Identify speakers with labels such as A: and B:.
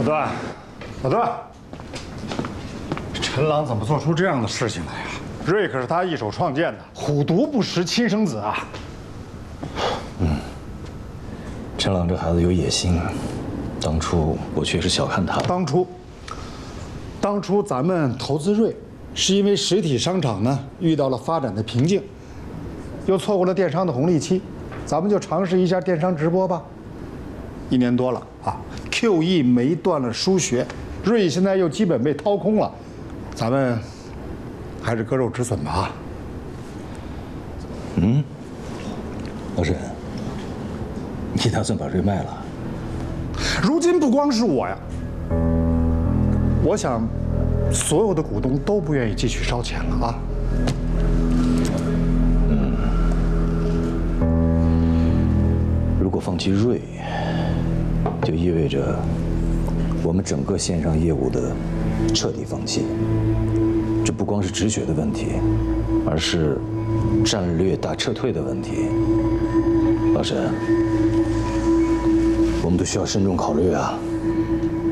A: 段，老段，陈郎怎么做出这样的事情来呀？瑞可是他一手创建的，虎毒不食亲生子啊！
B: 陈朗这孩子有野心，当初我确实小看他了。
A: 当初咱们投资瑞，是因为实体商场呢遇到了发展的瓶颈，又错过了电商的红利期，咱们就尝试一下电商直播吧。1年多了啊 ，QE 没断了输血，瑞现在又基本被掏空了，咱们还是割肉止损吧啊。
B: 老沈，你打算把瑞卖了？
A: 如今不光是我呀，我想，所有的股东都不愿意继续烧钱了啊。
B: 如果放弃瑞，就意味着我们整个线上业务的彻底放弃。这不光是止血的问题，而是战略大撤退的问题。老沈，我们都需要慎重考虑啊。